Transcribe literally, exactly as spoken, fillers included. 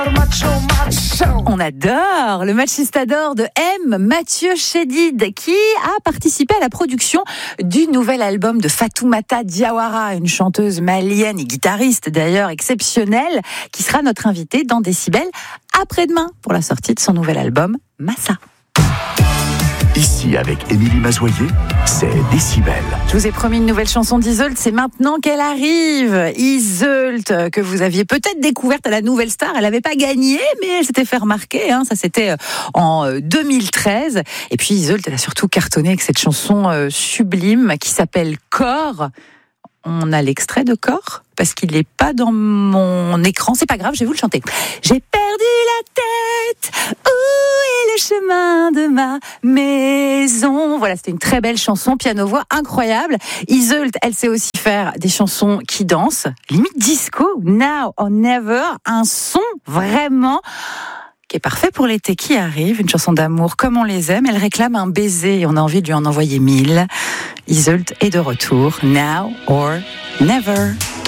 On adore le machistador de M, Mathieu Chédid, qui a participé à la production du nouvel album de Fatoumata Diawara, une chanteuse malienne et guitariste d'ailleurs exceptionnelle, qui sera notre invitée dans Décibel après-demain pour la sortie de son nouvel album Massa. Ici, avec Émilie Mazoyer, c'est Décibel. Je vous ai promis une nouvelle chanson d'Iseult, c'est maintenant qu'elle arrive. Iseult, que vous aviez peut-être découverte à la Nouvelle Star, elle n'avait pas gagné, mais elle s'était fait remarquer, hein. Ça c'était en deux mille treize. Et puis Iseult, elle a surtout cartonné avec cette chanson sublime qui s'appelle Corps. On a l'extrait de Corps, parce qu'il n'est pas dans mon écran, c'est pas grave, je vais vous le chanter. J'ai perdu la tête, où est le chemin de ma maison? Voilà, c'était une très belle chanson, piano-voix incroyable. Iseult, elle sait aussi faire des chansons qui dansent, limite disco, Now or Never, un son vraiment qui est parfait pour l'été qui arrive, une chanson d'amour comme on les aime. Elle réclame un baiser et on a envie de lui en envoyer mille. Iseult est de retour, Now or Never.